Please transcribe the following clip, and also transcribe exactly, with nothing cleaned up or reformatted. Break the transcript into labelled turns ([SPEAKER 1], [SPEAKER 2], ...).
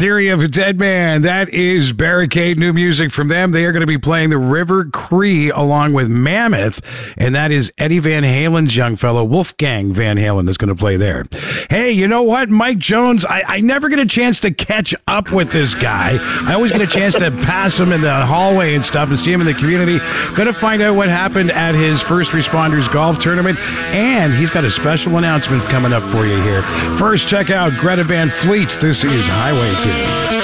[SPEAKER 1] Theory of a Dead Man. That is Barricade. New music from them. They are going to be playing the River Cree along with Mammoth, and that is Eddie Van Halen's young fellow, Wolfgang Van Halen, is going to play there. Hey, you know what? Mike Jones, I, I never get a chance to catch up with this guy. I always get a chance to pass him in the hallway and stuff and see him in the community. Going to find out what happened at his first responders golf tournament, and he's got a special announcement coming up for you here. First, check out Greta Van Fleet. This is Highway two.